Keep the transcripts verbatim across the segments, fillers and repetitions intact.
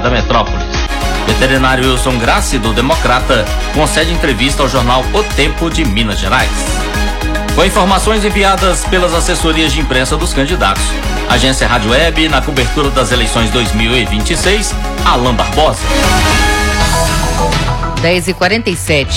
da metrópole. Veterinário Wilson Grassi, do Democrata, concede entrevista ao jornal O Tempo de Minas Gerais. Com informações enviadas pelas assessorias de imprensa dos candidatos, Agência Rádio Web, na cobertura das eleições dois mil e vinte e seis, Alan Barbosa. dez e quarenta e sete.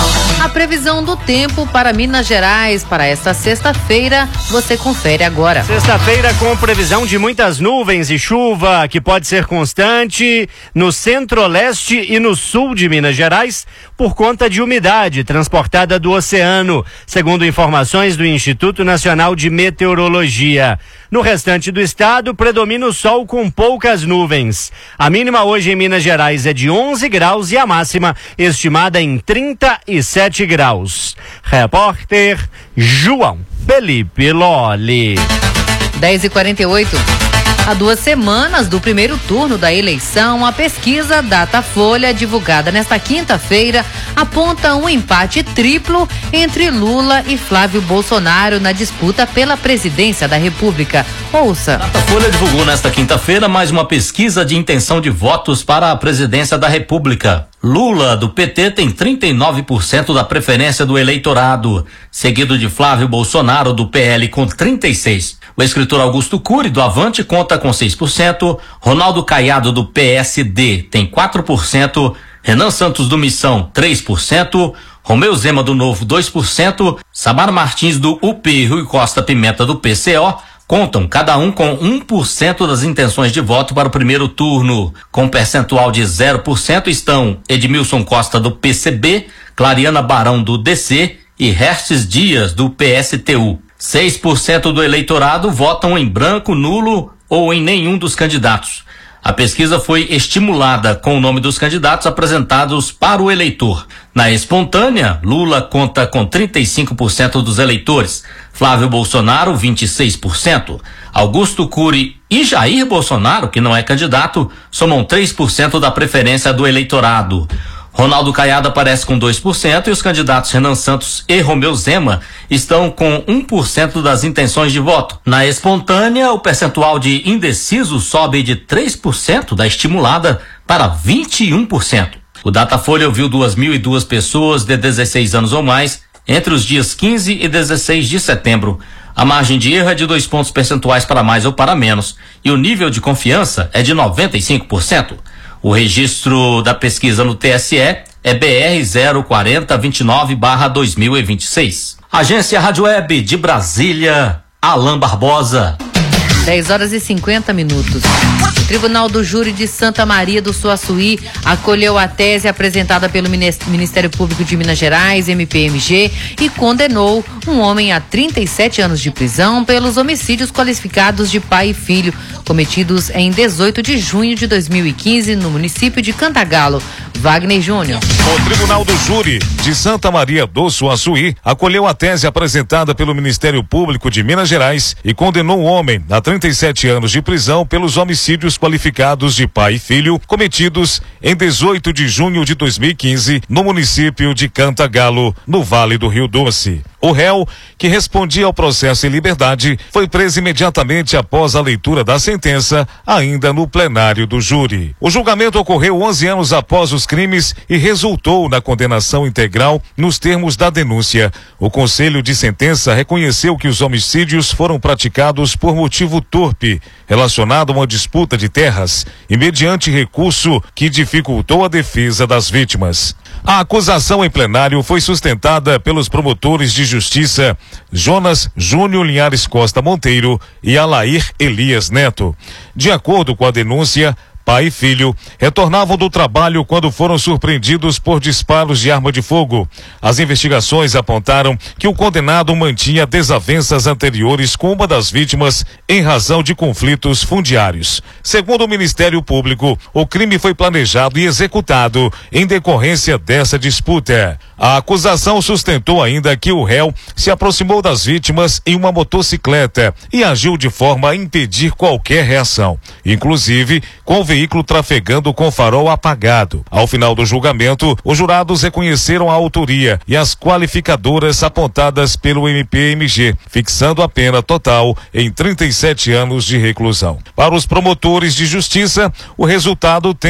A previsão do tempo para Minas Gerais para esta sexta-feira, você confere agora. Sexta-feira com previsão de muitas nuvens e chuva, que pode ser constante no centro-leste e no sul de Minas Gerais, por conta de umidade transportada do oceano, segundo informações do Instituto Nacional de Meteorologia. No restante do estado, predomina o sol com poucas nuvens. A mínima hoje em Minas Gerais é de onze graus e a máxima estimada em trinta e sete graus. Repórter João Felipe Lolli. dez e quarenta e oito. Há duas semanas do primeiro turno da eleição, a pesquisa Datafolha, divulgada nesta quinta-feira, aponta um empate triplo entre Lula e Flávio Bolsonaro na disputa pela presidência da República. Ouça. A Datafolha divulgou nesta quinta-feira mais uma pesquisa de intenção de votos para a presidência da República. Lula, do P T, tem trinta e nove por cento da preferência do eleitorado, seguido de Flávio Bolsonaro, do P L, com trinta e seis por cento. O escritor Augusto Cury, do Avante, conta com seis por cento. Ronaldo Caiado, do P S D, tem quatro por cento. Renan Santos, do Missão, três por cento. Romeu Zema, do Novo, dois por cento. Samara Martins, do U P, e Rui Costa Pimenta, do P C O, contam cada um com um por cento das intenções de voto para o primeiro turno. Com percentual de zero por cento estão Edmilson Costa, do P C B, Clariana Barão, do D C e Restes Dias, do P S T U. seis por cento do eleitorado votam em branco, nulo ou em nenhum dos candidatos. A pesquisa foi estimulada com o nome dos candidatos apresentados para o eleitor. Na espontânea, Lula conta com trinta e cinco por cento dos eleitores, Flávio Bolsonaro, vinte e seis por cento. Augusto Cury e Jair Bolsonaro, que não é candidato, somam três por cento da preferência do eleitorado. Ronaldo Caiado aparece com dois por cento e os candidatos Renan Santos e Romeu Zema estão com um por cento das intenções de voto. Na espontânea, o percentual de indecisos sobe de três por cento da estimulada para vinte e um por cento. O Datafolha ouviu duas mil e duas pessoas de dezesseis anos ou mais entre os dias quinze e dezesseis de setembro. A margem de erro é de dois pontos percentuais para mais ou para menos e o nível de confiança é de noventa e cinco por cento. O registro da pesquisa no T S E é B R zero quatro zero dois nove barra dois mil e vinte e seis. Agência Rádio Web de Brasília, Alan Barbosa. dez horas e cinquenta minutos. O Tribunal do Júri de Santa Maria do Suaçuí acolheu a tese apresentada pelo Ministério Público de Minas Gerais, M P M G, e condenou um homem a trinta e sete anos de prisão pelos homicídios qualificados de pai e filho, cometidos em dezoito de junho de dois mil e quinze no município de Cantagalo. Wagner Júnior. O Tribunal do Júri de Santa Maria do Suaçuí acolheu a tese apresentada pelo Ministério Público de Minas Gerais e condenou um homem a trinta e sete anos de prisão pelos homicídios qualificados de pai e filho cometidos em dezoito de junho de dois mil e quinze no município de Cantagalo, no Vale do Rio Doce. O réu, que respondia ao processo em liberdade, foi preso imediatamente após a leitura da sentença, ainda no plenário do júri. O julgamento ocorreu onze anos após os crimes e resultou na condenação integral nos termos da denúncia. O Conselho de Sentença reconheceu que os homicídios foram praticados por motivo torpe, relacionado a uma disputa de terras e mediante recurso que dificultou a defesa das vítimas. A acusação em plenário foi sustentada pelos promotores de justiça Jonas Júnior Linhares Costa Monteiro e Alair Elias Neto. De acordo com a denúncia, pai e filho retornavam do trabalho quando foram surpreendidos por disparos de arma de fogo. As investigações apontaram que o condenado mantinha desavenças anteriores com uma das vítimas em razão de conflitos fundiários. Segundo o Ministério Público, o crime foi planejado e executado em decorrência dessa disputa. A acusação sustentou ainda que o réu se aproximou das vítimas em uma motocicleta e agiu de forma a impedir qualquer reação, inclusive com o veículo trafegando com farol apagado. Ao final do julgamento, os jurados reconheceram a autoria e as qualificadoras apontadas pelo M P M G, fixando a pena total em trinta e sete anos de reclusão. Para os promotores de justiça, o resultado tem